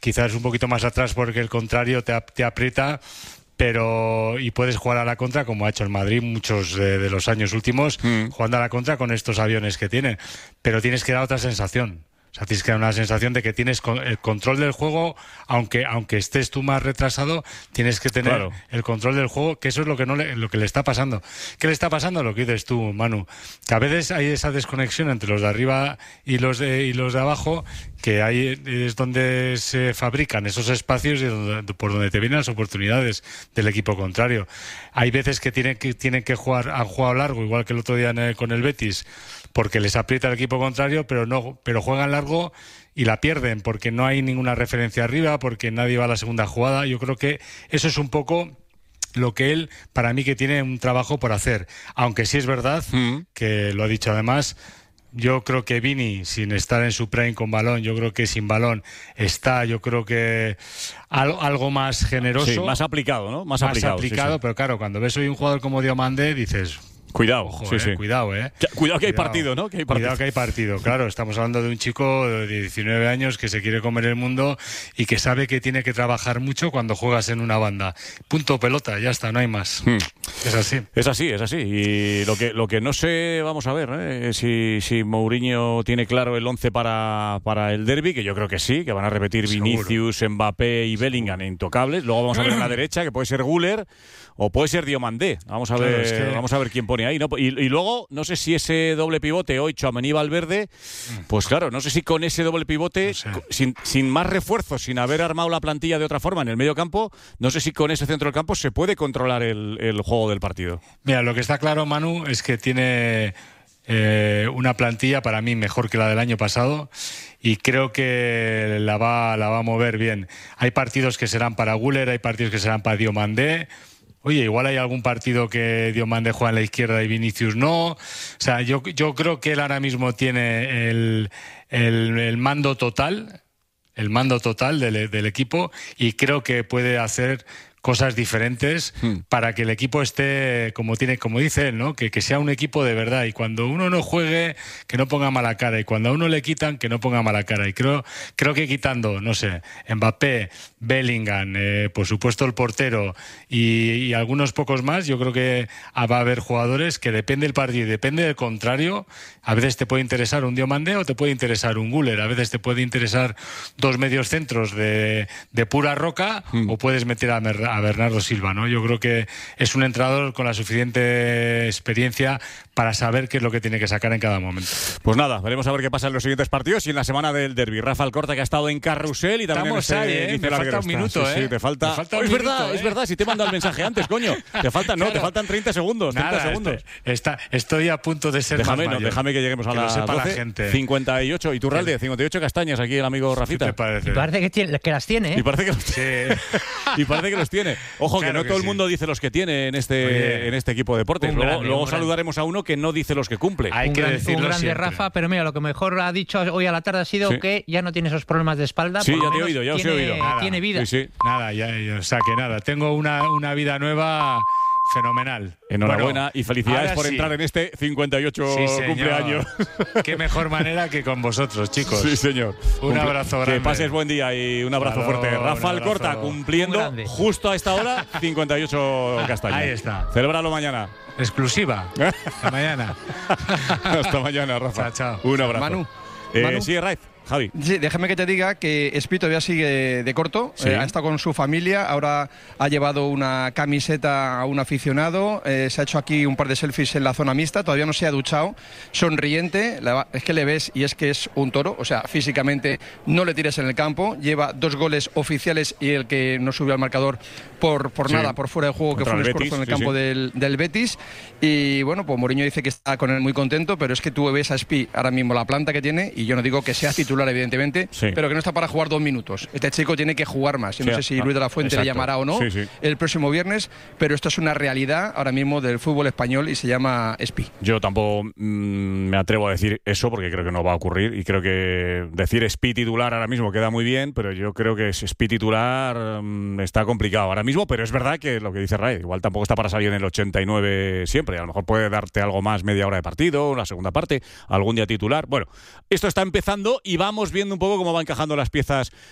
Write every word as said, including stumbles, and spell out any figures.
quizás un poquito más atrás porque el contrario te, te aprieta, pero y puedes jugar a la contra como ha hecho el Madrid muchos de, de los años últimos, mm. jugando a la contra con estos aviones que tiene, pero tienes que dar otra sensación. O sea, tienes que dar una sensación de que tienes el control del juego, aunque aunque estés tú más retrasado, tienes que tener claro. el control del juego, que eso es lo que no le, lo que le está pasando. ¿Qué le está pasando? Lo que dices tú, Manu, que a veces hay esa desconexión entre los de arriba y los de y los de abajo, que ahí es donde se fabrican esos espacios y donde, por donde te vienen las oportunidades del equipo contrario. Hay veces que tienen que tienen que jugar, han jugado largo, igual que el otro día en el, con el Betis, porque les aprieta el equipo contrario, pero no, pero juegan largo y la pierden, porque no hay ninguna referencia arriba, porque nadie va a la segunda jugada. Yo creo que eso es un poco lo que él, para mí, que tiene un trabajo por hacer. Aunque sí es verdad, mm. que lo ha dicho además, yo creo que Vini, sin estar en su prime con balón, yo creo que sin balón está, yo creo que algo, algo más generoso. Sí, más aplicado, ¿no? Más, más aplicado, aplicado sí, sí. Pero claro, cuando ves hoy un jugador como Diomandé, dices... Cuidado, Ojo, sí, eh, sí. cuidado, eh. Ya, cuidado que hay cuidado. partido, ¿no? Que hay partido. Cuidado que hay partido, claro. Estamos hablando de un chico de diecinueve años que se quiere comer el mundo y que sabe que tiene que trabajar mucho cuando juegas en una banda. Punto pelota, ya está, no hay más. Hmm. Es así. Es así, es así. Y lo que lo que no sé, vamos a ver, ¿eh? si, si Mourinho tiene claro el once para, para el derbi, que yo creo que sí, que van a repetir Seguro. Vinicius, Mbappé y Bellingham intocables. Luego vamos a ver en la derecha, que puede ser Güler o puede ser Diomandé. Vamos a ver, claro, es que... vamos a ver quién pone ahí, ¿no? Y, y luego, no sé si ese doble pivote hoy, Tchouaméni Valverde, pues claro, no sé si con ese doble pivote, no sé. sin, sin más refuerzos, sin haber armado la plantilla de otra forma en el medio campo, no sé si con ese centro del campo se puede controlar el, el juego del partido. Mira, lo que está claro, Manu, es que tiene eh, una plantilla para mí mejor que la del año pasado y creo que la va, la va a mover bien. Hay partidos que serán para Güler, hay partidos que serán para Diomandé. Oye, igual hay algún partido que Diomandé juega en la izquierda y Vinicius no. O sea, yo, yo creo que él ahora mismo tiene el, el, el mando total, el mando total del, del equipo y creo que puede hacer cosas diferentes hmm. para que el equipo esté como tiene, como dice él, ¿no? Que, que sea un equipo de verdad y cuando uno no juegue, que no ponga mala cara y cuando a uno le quitan, que no ponga mala cara. Y creo, creo que quitando, no sé, Mbappé, Bellingham, eh, por supuesto el portero y, y algunos pocos más, yo creo que va a haber jugadores que depende del partido y depende del contrario. A veces te puede interesar un Diomandé o te puede interesar un Güler, a veces te puede interesar dos medios centros de, de pura roca hmm. o puedes meter a Merra a Bernardo Silva, ¿no? Yo creo que es un entrenador con la suficiente experiencia para saber qué es lo que tiene que sacar en cada momento. Pues nada, veremos a ver qué pasa en los siguientes partidos y en la semana del derbi. Rafa Alcorta, que ha estado en Carrusel y también Estamos en este ahí, ¿eh? Me falta un minuto, sí, ¿eh? Sí, te falta... Me falta oh, un es minuto, verdad, ¿eh? es verdad, si te manda el mensaje antes, coño. Te faltan, no, claro. te faltan treinta segundos, treinta Nada, segundos. Este, está, estoy a punto de ser déjame, más no, mayor. Déjame que lleguemos a que las doce, la gente. cincuenta y ocho, y Iturralde, cincuenta y ocho castañas, aquí el amigo Rafita. ¿Qué te parece? Y parece que, tiene, que las tiene, ¿eh? Y parece que los tiene. Sí. y parece que los tiene. Ojo, claro que no que todo sí. el mundo dice los que tiene en este, Oye, en este equipo de deportes. Luego, grande, luego saludaremos a uno que no dice los que cumple. Hay un que gran, decirlo un grande siempre. Rafa, pero mira, lo que mejor ha dicho hoy a la tarde ha sido sí. que ya no tiene esos problemas de espalda. Sí, por ya te he oído, ya os tiene, he oído. Nada. Tiene vida. Sí, sí. Nada, ya, ya, o sea que nada, tengo una, una vida nueva fenomenal. Enhorabuena bueno, y felicidades por sí. entrar en este cincuenta y ocho sí, cumpleaños. Qué mejor manera que con vosotros, chicos. Sí, señor. Un Cumple abrazo grande. Que pases buen día y un abrazo claro, fuerte. Rafa Alcorta cumpliendo justo a esta hora cincuenta y ocho castañas. Ahí está. Celébralo mañana. Exclusiva. Hasta mañana. Hasta mañana, Rafa. Chao, chao. Un abrazo. Manu. Eh, Manu. Sigue, Raiz. Javi. Sí, déjame que te diga que Espi todavía sigue de corto, ¿Sí? eh, ha estado con su familia, ahora ha llevado una camiseta a un aficionado, eh, se ha hecho aquí un par de selfies en la zona mixta, todavía no se ha duchado, sonriente, la, es que le ves y es que es un toro, o sea, físicamente no le tires en el campo, lleva dos goles oficiales y el que no subió al marcador por, por sí. nada, por fuera de juego, que Contra fue un el esfuerzo Betis, en el campo sí, sí. Del, del Betis, y bueno, pues Mourinho dice que está con él muy contento, pero es que tú ves a Espi ahora mismo la planta que tiene, y yo no digo que sea titular evidentemente, sí. pero que no está para jugar dos minutos. Este chico tiene que jugar más. Yo sí, no sé si Luis de la Fuente exacto. le llamará o no sí, sí. el próximo viernes, pero esto es una realidad ahora mismo del fútbol español y se llama Espi. Yo tampoco mmm, me atrevo a decir eso porque creo que no va a ocurrir y creo que decir Espi titular ahora mismo queda muy bien, pero yo creo que Espi titular mmm, está complicado ahora mismo, pero es verdad que lo que dice Ray, igual tampoco está para salir en el ochenta y nueve siempre, a lo mejor puede darte algo más, media hora de partido, la segunda parte, algún día titular. Bueno, esto está empezando y vamos viendo un poco cómo van encajando las piezas